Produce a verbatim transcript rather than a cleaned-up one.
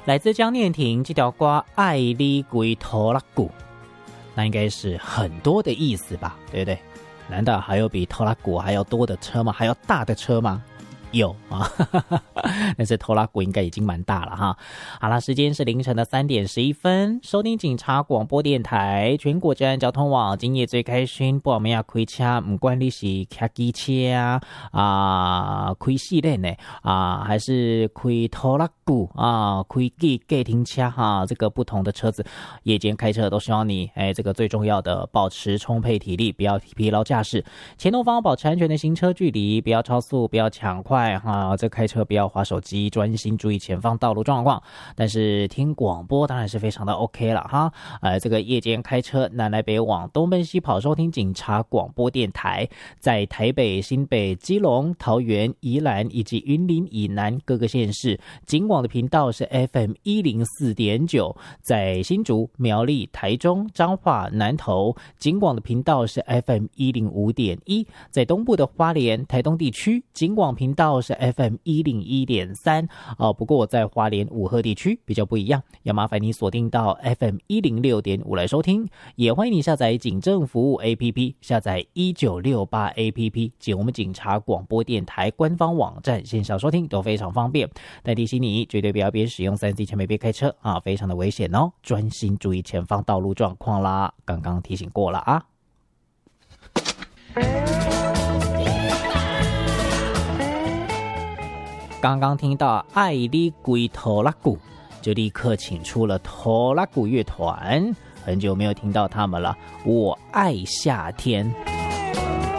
来自江念婷这条歌《爱你归拖拉鼓》，那应该是很多的意思吧，对不对？难道还有比拖拉鼓还要多的车吗？还要大的车吗？有啊，但是拖拉鼓应该已经蛮大了哈。好了，时间是凌晨的三点十一分，收听警察广播电台全国治安交通网，今夜最开心，不我们要开车，不管你是开机车啊，啊开系列呢啊，还是开拖拉鼓啊，开计计程车哈，这个不同的车子，夜间开车都希望你哎，这个最重要的保持充沛体力，不要疲劳驾驶，前后方保持安全的行车距离，不要超速，不要抢快。哈，这开车不要滑手机，专心注意前方道路状况。但是听广播当然是非常的 OK 了哈。呃，这个夜间开车南来北往，东奔西跑，收听警察广播电台，在台北、新北、基隆、桃园、宜兰以及云林以南各个县市，警广的频道是 F M 一零四点九，在新竹、苗栗、台中、彰化、南投，警广的频道是 F M 一零五点一，在东部的花莲、台东地区，警广频道是 F M 一零一点三、哦、不过我在花莲五鹤地区比较不一样，要麻烦你锁定到 F M 一零六点五来收听，也欢迎你下载警政服务 A P P， 下载一九六八 A P P 及我们警察广播电台官方网站线上收听都非常方便。但提醒你绝对不要边使用 三 C 前面边开车啊，非常的危险哦，专心注意前方道路状况啦，刚刚提醒过了啊。刚刚听到爱你归拖拉鼓，就立刻请出了拖拉鼓乐团，很久没有听到他们了。我爱夏天。